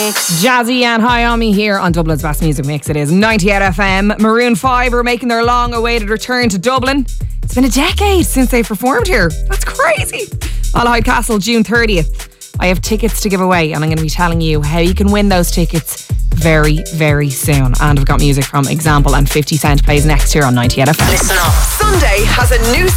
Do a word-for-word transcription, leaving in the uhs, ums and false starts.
Jazzy and High On Me here on Dublin's Best Music Mix. It is ninety-eight F M. Maroon five are making their long-awaited return to Dublin. It's been a decade since they performed here. That's crazy. Malahide Castle, June thirtieth. I have tickets to give away, and I'm going to be telling you how you can win those tickets very, very soon. And I've got music from Example and fifty Cent plays next here on ninety-eight F M. Listen up. Sunday has a new